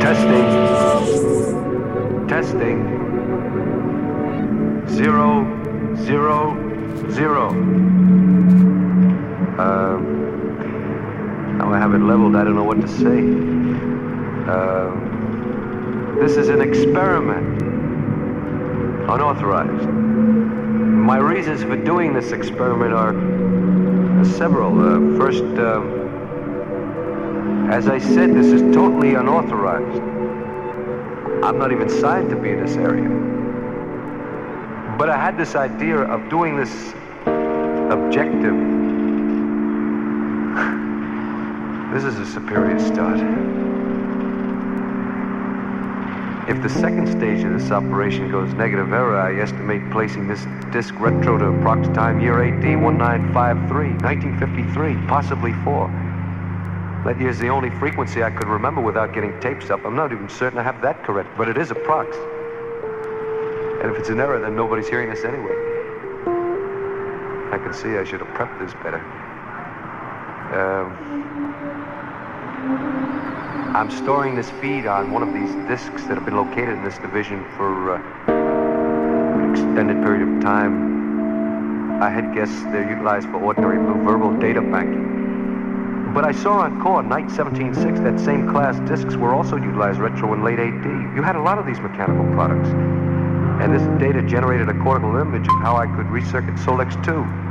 Testing. 0, 0, 0. Now I have it leveled, I don't know what to say. This is an experiment. Unauthorized. My reasons for doing this experiment are several. First, as I said, this is totally unauthorized. I'm not even signed to be in this area. But I had this idea of doing this objective. This is a superior start. If the second stage of this operation goes negative error, I estimate placing this disc retro to approx time year AD 1953, 1953, possibly 4. That year's the only frequency I could remember without getting tapes up. I'm not even certain I have that correct, but it is approx. And if it's an error, then nobody's hearing this anyway. I can see I should have prepped this better. I'm storing this feed on one of these discs that have been located in this division for an extended period of time. I had guessed they're utilized for ordinary blue verbal data banking. But I saw on Core, Night 17.6, that same class discs were also utilized retro in late AD. You had a lot of these mechanical products. And this data generated a cortical image of how I could recircuit Solex 2.